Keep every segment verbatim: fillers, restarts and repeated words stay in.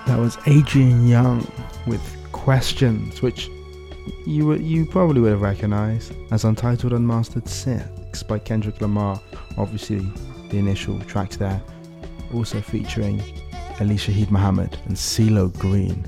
That was Adrian Young with Questions, which you would, you probably would have recognised as Untitled Unmastered Six by Kendrick Lamar. Obviously, the initial track there, also featuring Ali Shaheed Muhammad and CeeLo Green.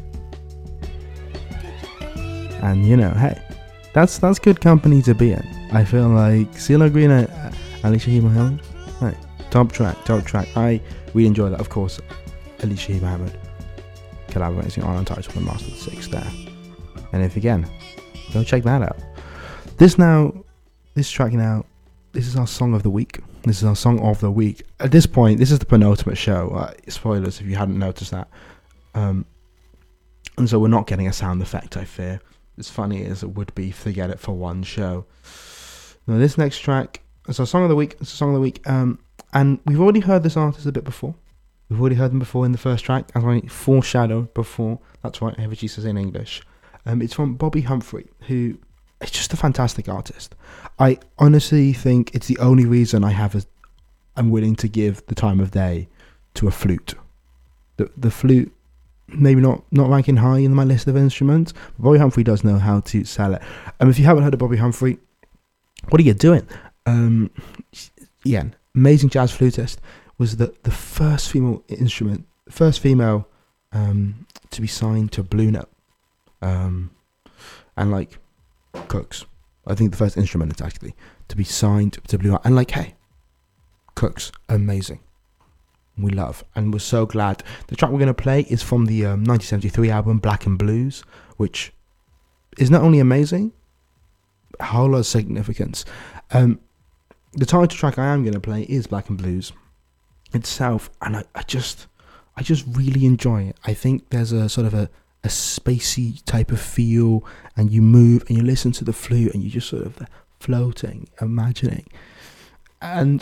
And you know, hey, that's that's good company to be in. I feel like CeeLo Green and uh, Ali Shaheed Muhammad, hey, top track, top track. I we enjoy that, of course. Ali Shaheed Muhammad collaborating on Untitled Unmastered Six there. And if again, go check that out. This now, this track now, this is our song of the week. This is our song of the week. At this point, this is the penultimate show. Uh, spoilers if you hadn't noticed that. Um, and so we're not getting a sound effect, I fear. As funny as it would be to get it for one show. Now, this next track is our song of the week. It's a song of the week. Um, and we've already heard this artist a bit before. We've already heard them before in the first track, as I foreshadowed before. That's right, Heavy Jesus in English. Um, it's from Bobby Humphrey, who is just a fantastic artist. I honestly think it's the only reason I have a, I'm willing to give the time of day to a flute. The the flute, maybe not, not ranking high in my list of instruments, but Bobby Humphrey does know how to sell it. And um, if you haven't heard of Bobby Humphrey, what are you doing? Um, yeah, amazing jazz flutist. Was the, the first female instrument, first female um, to be signed to Blue Note. Um, and like, Cooks. I think the first instrument actually to be signed to Blue Note. And like, hey, Cooks, amazing. We love. And we're so glad. The track we're going to play is from the um, nineteen seventy-three album Black and Blues, which is not only amazing, a whole lot of significance. Um, the title track I am going to play is Black and Blues itself, and I, I just I just really enjoy it. I think there's a sort of a, a spacey type of feel, and you move and you listen to the flute and you just sort of floating, imagining, and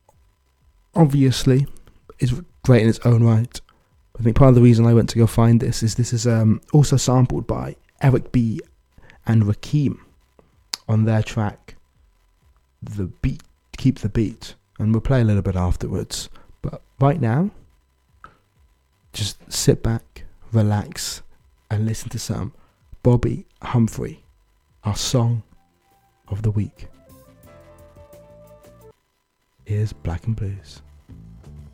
obviously it's great in its own right. I think part of the reason I went to go find this is this is um, also sampled by Eric B and Rakim on their track The Beat, Keep the Beat, and we'll play a little bit afterwards. But right now, just sit back, relax, and listen to some Bobby Humphrey, our song of the week. Here's Black and Blues.